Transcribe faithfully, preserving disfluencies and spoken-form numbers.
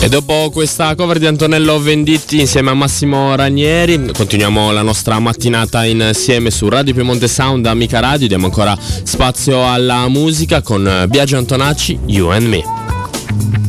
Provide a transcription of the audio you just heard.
E dopo questa cover di Antonello Venditti insieme a Massimo Ranieri continuiamo la nostra mattinata insieme su Radio Piemonte Sound, Amica Radio. Diamo ancora spazio alla musica con Biagio Antonacci, You and Me.